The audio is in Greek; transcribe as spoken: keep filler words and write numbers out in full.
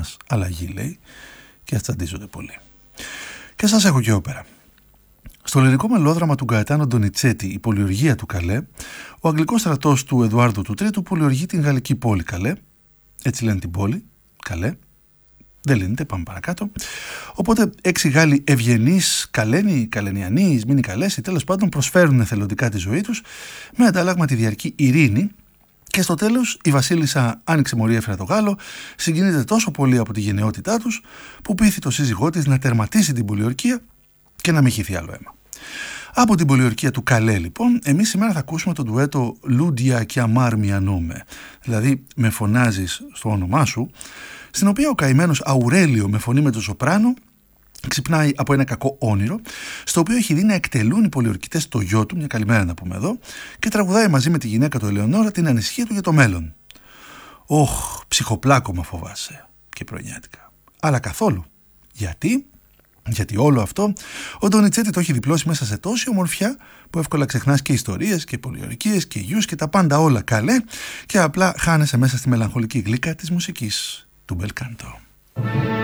μας αλλαγή, λέει, και τσαντίζονται πολύ. Και σας έχω και όπερα. Στο λυρικό μελόδραμα του Γκαετάνο Ντονιτσέτη, η πολιοργία του Καλέ, ο αγγλικός στρατός του Εδουάρδου του Τρίτου πολιοργεί την γαλλική πόλη Καλέ. Έτσι λένε την πόλη, Καλέ. Δεν λύνεται, πάμε παρακάτω. Οπότε έξι Γάλλοι ευγενείς, καλένοι, καλενιανοί, μήνυ καλέσοι, τέλος πάντων προσφέρουν εθελοντικά τη ζωή τους με αντάλλαγμα τη διαρκή ειρήνη. Και στο τέλος η βασίλισσα άνοιξε μορία έφερα το Γάλλο, συγκινείται τόσο πολύ από τη γενναιότητά τους που πείθει το σύζυγό της να τερματίσει την πολιορκία και να μην χυθεί άλλο αίμα. Από την πολιορκία του Καλέ, λοιπόν, εμείς σήμερα θα ακούσουμε το ντουέτο Λούντια και Αμάρ Μιανόμε, δηλαδή με φωνάζεις στο όνομά σου, στην οποία ο καημένος Αουρέλιο με φωνή με το σοπράνο ξυπνάει από ένα κακό όνειρο, στο οποίο έχει δει να εκτελούν οι πολιορκητές το γιο του, μια καλημέρα να πούμε εδώ, και τραγουδάει μαζί με τη γυναίκα του Ελεονόρα την ανησυχία του για το μέλλον. Όχ, ψυχοπλάκωμα φοβάσαι, και πρωινιάτικα. Αλλά καθόλου. Γιατί? Γιατί όλο αυτό ο Ντονιτσέτη το έχει διπλώσει μέσα σε τόση ομορφιά που εύκολα ξεχνάς και ιστορίες και πολιορκίες και γιους και τα πάντα όλα καλέ και απλά χάνεσαι μέσα στη μελαγχολική γλύκα της μουσικής του μπελκάντο.